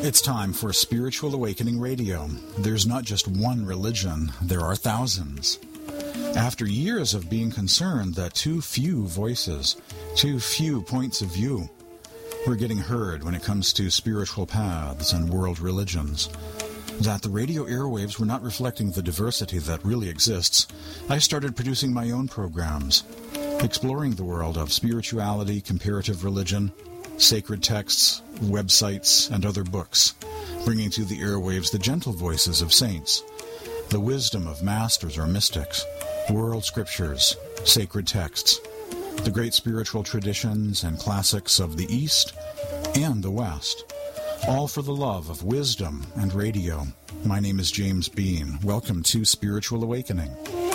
It's time for Spiritual Awakening Radio. There's not just one religion, there are thousands. After years of being concerned that too few voices, too few points of view were getting heard when it comes to spiritual paths and world religions, that the radio airwaves were not reflecting the diversity that really exists, I started producing my own programs, exploring the world of spirituality, comparative religion, sacred texts, websites, and other books, bringing to the airwaves the gentle voices of saints, the wisdom of masters or mystics, world scriptures, sacred texts, the great spiritual traditions and classics of the East and the West, all for the love of wisdom and radio. My name is James Bean. Welcome to Spiritual Awakening.